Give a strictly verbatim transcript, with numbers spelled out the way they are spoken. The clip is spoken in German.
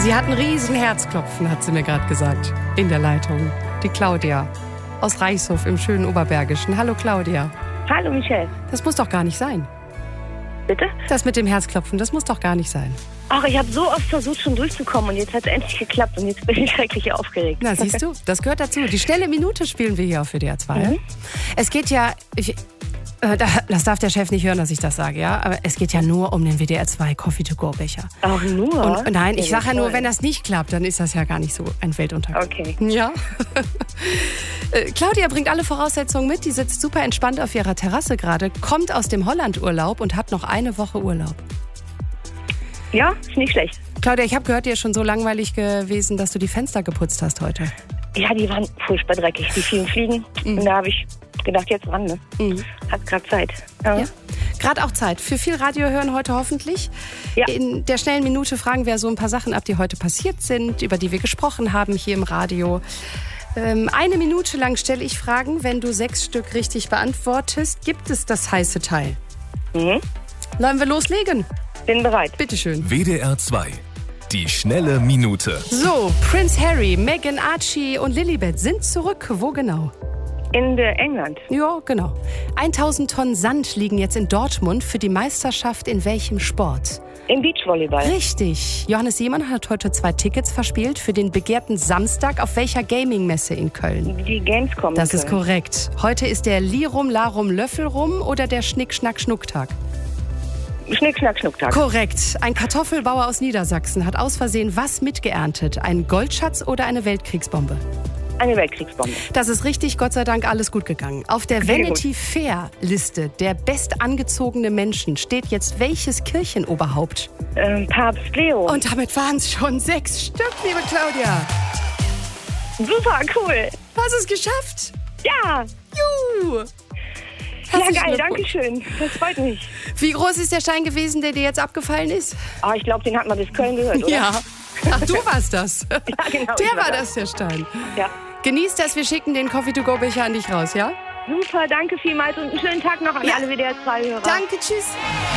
Sie hat ein riesen Herzklopfen, hat sie mir gerade gesagt, in der Leitung. Die Claudia aus Reichshof im schönen Oberbergischen. Hallo Claudia. Hallo Michelle. Das muss doch gar nicht sein. Bitte? Das mit dem Herzklopfen, das muss doch gar nicht sein. Ach, ich habe so oft versucht, schon durchzukommen und jetzt hat es endlich geklappt und jetzt bin ich schrecklich aufgeregt. Na, siehst du, das gehört dazu. Die schnelle Minute spielen wir hier auf W D R zwei. Mhm. Es geht ja, ich, äh, das darf der Chef nicht hören, dass ich das sage, ja, aber es geht ja nur um den W D R zwei Coffee-to-go-Becher. Auch nur? Und, nein, ich ja, sage ja nur, wenn das nicht klappt, dann ist das ja gar nicht so ein Weltuntergang. Okay. Ja. Claudia bringt alle Voraussetzungen mit, die sitzt super entspannt auf ihrer Terrasse gerade, kommt aus dem Holland-Urlaub und hat noch eine Woche Urlaub. Ja, ist nicht schlecht. Claudia, ich habe gehört, dir ist schon so langweilig gewesen, dass du die Fenster geputzt hast heute. Ja, die waren furchtbar dreckig, die vielen Fliegen. Mhm. Und da habe ich gedacht, jetzt ran, ne? Mhm. Hat gerade Zeit. Ja. Ja. Gerade auch Zeit. Für viel Radio hören heute hoffentlich. Ja. In der schnellen Minute fragen wir so ein paar Sachen ab, die heute passiert sind, über die wir gesprochen haben hier im Radio. Ähm, eine Minute lang stelle ich Fragen. Wenn du sechs Stück richtig beantwortest, gibt es das heiße Teil. Mhm. Wollen wir loslegen? Bin bereit. Bitteschön. W D R zwei. Die schnelle Minute. So, Prince Harry, Meghan, Archie und Lilibet sind zurück. Wo genau? In äh, England. Ja, genau. tausend Tonnen Sand liegen jetzt in Dortmund für die Meisterschaft in welchem Sport? Im Beachvolleyball. Richtig. Johannes Seemann hat heute zwei Tickets verspielt für den begehrten Samstag auf welcher Gaming-Messe in Köln? Die Gamescom. Das ist Köln. korrekt. Heute ist der Lirum Larum Löffelrum oder der Schnick-Schnack-Schnucktag? Schnick, Schnack, Schnucktag. Korrekt. Ein Kartoffelbauer aus Niedersachsen hat aus Versehen was mitgeerntet? Einen Goldschatz oder eine Weltkriegsbombe? Eine Weltkriegsbombe. Das ist richtig, Gott sei Dank alles gut gegangen. Auf der Sehr Vanity Fair Liste der bestangezogene Menschen steht jetzt welches Kirchenoberhaupt? Ähm, Papst Leo. Und damit waren es schon sechs Stück, liebe Claudia. Super, cool. Hast es geschafft? Ja. Juhu. Ja, geil, danke schön. Das freut mich. Wie groß ist der Stein gewesen, der dir jetzt abgefallen ist? Ah, ich glaube, den hat man bis Köln gehört, oder? Ja. Ach, du warst das. Ja, genau. Der war war das. das, der Stein. Ja. Genießt das, wir schicken den Coffee-to-go-Becher an dich raus, ja? Super, danke vielmals und einen schönen Tag noch an Ja. alle W D R zwei Hörer. Danke, tschüss.